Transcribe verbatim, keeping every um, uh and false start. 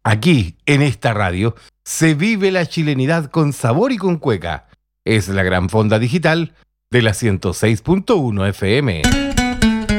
Aquí, en esta radio, se vive la chilenidad con sabor y con cueca. Es la gran fonda digital de la ciento seis punto uno F M.